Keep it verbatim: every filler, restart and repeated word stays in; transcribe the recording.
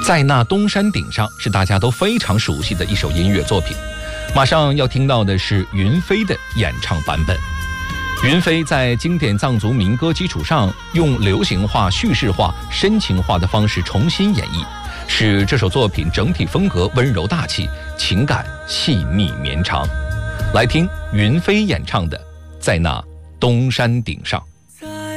在那东山顶上是大家都非常熟悉的一首音乐作品。马上要听到的是云飞的演唱版本。云飞在经典藏族民歌基础上，用流行化、叙事化、深情化的方式重新演绎，使这首作品整体风格温柔大气，情感细腻绵长。来听云飞演唱的《在那东山顶上》。